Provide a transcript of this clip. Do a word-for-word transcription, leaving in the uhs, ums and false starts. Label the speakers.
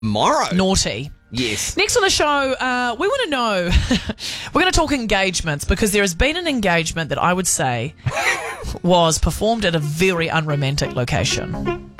Speaker 1: Morrow.
Speaker 2: Naughty.
Speaker 1: Yes.
Speaker 2: Next on the show, uh, we want to know, we're going to talk engagements because there has been an engagement that I would say was performed at a very unromantic location.